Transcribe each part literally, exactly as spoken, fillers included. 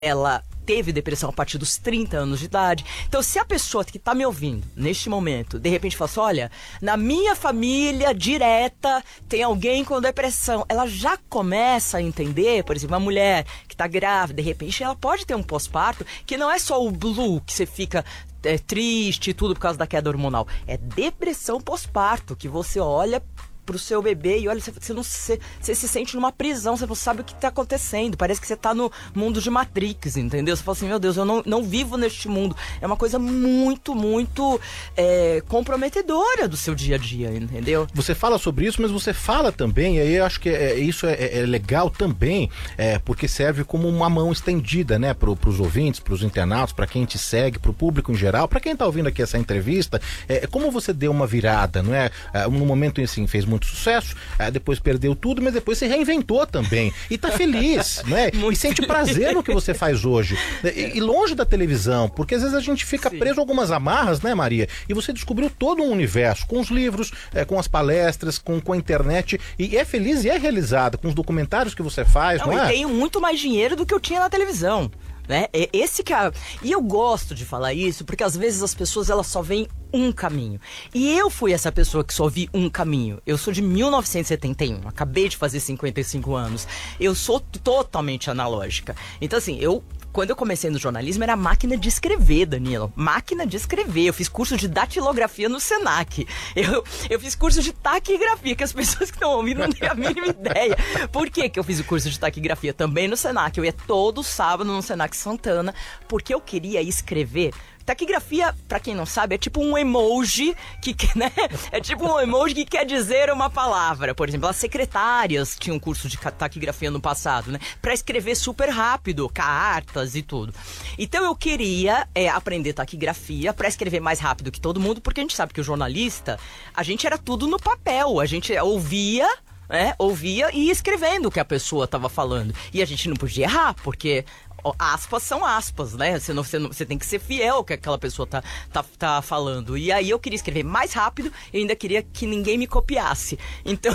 ela teve depressão a partir dos trinta anos de idade. Então, se a pessoa que está me ouvindo neste momento, de repente fala assim, olha, na minha família direta tem alguém com depressão, ela já começa a entender, por exemplo, uma mulher que está grávida, de repente ela pode ter um pós-parto, que não é só o blue, que você fica é, triste e tudo por causa da queda hormonal. É depressão pós-parto, que você olha pro seu bebê e olha, você, você, não, você, você se sente numa prisão, você não sabe o que tá acontecendo, parece que você tá no mundo de Matrix, entendeu? Você fala assim, meu Deus, eu não, não vivo neste mundo. É uma coisa muito, muito é, comprometedora do seu dia a dia, entendeu? Você fala sobre isso, mas você fala também, e aí eu acho que é, isso é, é legal também, é, porque serve como uma mão estendida, né, pro, pros ouvintes, pros internautas, pra quem te segue, pro público em geral, pra quem tá ouvindo aqui essa entrevista, é, como você deu uma virada, não é? É, no momento em assim, fez muito sucesso, depois perdeu tudo, mas depois se reinventou também e tá feliz, né? E sente prazer no que você faz hoje e, e longe da televisão, porque às vezes a gente fica Sim. preso a algumas amarras, né, Maria? E você descobriu todo um universo, com os livros, é, com as palestras, com, com a internet, e é feliz e é realizada, com os documentários que você faz, não, não é? Eu tenho muito mais dinheiro do que eu tinha na televisão. Né? Esse que é... E eu gosto de falar isso porque às vezes as pessoas elas só veem um caminho. E eu fui essa pessoa que só vi um caminho. Eu sou de mil novecentos e setenta e um, acabei de fazer cinquenta e cinco anos. Eu sou totalmente analógica. Então assim, eu... Quando eu comecei no jornalismo, era máquina de escrever, Danilo. Máquina de escrever. Eu fiz curso de datilografia no Senac. Eu, eu fiz curso de taquigrafia, que as pessoas que estão ouvindo não têm a mínima ideia. Por que que eu fiz o curso de taquigrafia? Também no Senac. Eu ia todo sábado no Senac Santana, porque eu queria escrever. Taquigrafia, pra quem não sabe, é tipo um emoji que, né? É tipo um emoji que quer dizer uma palavra. Por exemplo, as secretárias tinham curso de taquigrafia no passado, né? Pra escrever super rápido, cartas e tudo. Então eu queria é, aprender taquigrafia pra escrever mais rápido que todo mundo, porque a gente sabe que o jornalista, a gente era tudo no papel. A gente ouvia... É, ouvia e ia escrevendo o que a pessoa estava falando. E a gente não podia errar, porque aspas são aspas, né? Você, não, você, não, você tem que ser fiel ao que aquela pessoa tá, tá, tá falando. E aí eu queria escrever mais rápido e ainda queria que ninguém me copiasse. Então,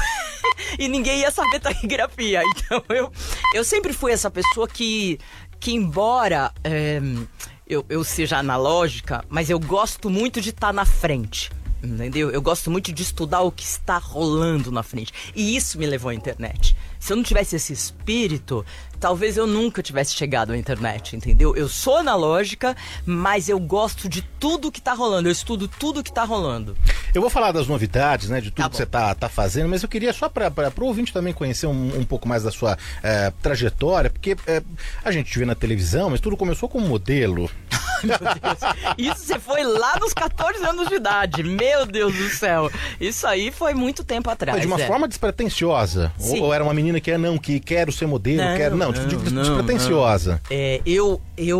e ninguém ia saber taquigrafia. Então eu, eu sempre fui essa pessoa que, que embora é, eu, eu seja analógica, mas eu gosto muito de estar na frente. Entendeu? Eu gosto muito de estudar o que está rolando na frente. E isso me levou à internet. Se eu não tivesse esse espírito, talvez eu nunca tivesse chegado à internet, entendeu? Eu sou analógica, mas eu gosto de tudo que tá rolando. Eu estudo tudo que tá rolando. Eu vou falar das novidades, né? De tudo tá que você tá, tá fazendo, mas eu queria só para o ouvinte também conhecer um, um pouco mais da sua é, trajetória, porque é, a gente te vê na televisão, mas tudo começou como modelo. Meu Deus. Isso você foi lá nos catorze anos de idade. Meu Deus do céu. Isso aí foi muito tempo atrás. Mas de uma é. forma despretensiosa. Ou, ou era uma menina que é, não, que quero ser modelo, não, quero. Não, não, des- não despretensiosa. Não. É, eu,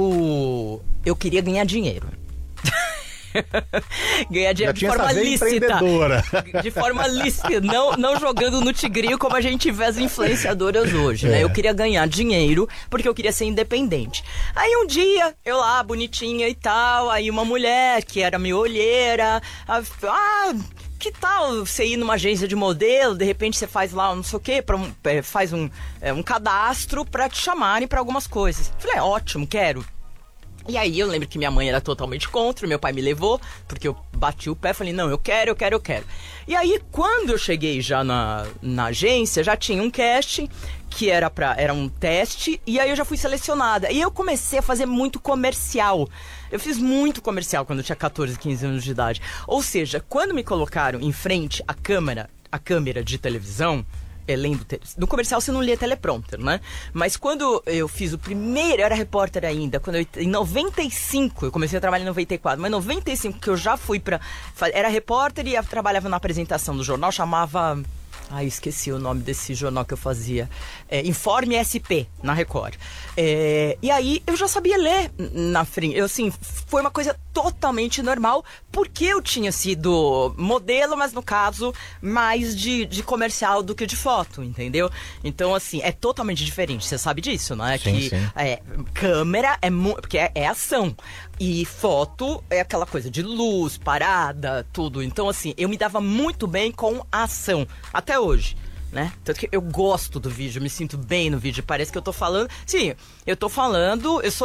eu, eu queria ganhar dinheiro. Ganhar dinheiro de forma lícita. De forma lícita, não, não jogando no tigrinho como a gente vê as influenciadoras hoje, né? É. Eu queria ganhar dinheiro porque eu queria ser independente. Aí um dia, eu lá, bonitinha e tal, aí uma mulher que era minha olheira, ah... que tal você ir numa agência de modelo, de repente você faz lá não sei o quê, pra um, faz um, é, um cadastro pra te chamarem pra algumas coisas. Falei, é, ótimo, quero. E aí eu lembro que minha mãe era totalmente contra, meu pai me levou, porque eu bati o pé, falei, não, eu quero, eu quero, eu quero. E aí quando eu cheguei já na, na agência, já tinha um casting, que era, pra, era um teste, e aí eu já fui selecionada. E eu comecei a fazer muito comercial. Eu fiz muito comercial quando eu tinha catorze, quinze anos de idade. Ou seja, quando me colocaram em frente à câmera, a câmera de televisão, é, lendo te... no comercial você não lia teleprompter, né? Mas quando eu fiz o primeiro, eu era repórter ainda, quando eu, em noventa e cinco, eu comecei a trabalhar em noventa e quatro, mas em noventa e cinco que eu já fui pra... Era repórter e eu trabalhava na apresentação do jornal, chamava... Ai, esqueci o nome desse jornal que eu fazia. É, Informe S P, na Record. É, e aí, eu já sabia ler na frente. Eu, assim, foi uma coisa totalmente normal, porque eu tinha sido modelo, mas no caso, mais de, de comercial do que de foto, entendeu? Então, assim, é totalmente diferente. Você sabe disso, né? Sim, que sim. É, câmera é... Porque é, é ação. E foto é aquela coisa de luz, parada, tudo. Então, assim, eu me dava muito bem com a ação. Até hoje. né? Tanto que eu gosto do vídeo, me sinto bem no vídeo. Parece que eu tô falando... Sim, eu tô falando... Eu sou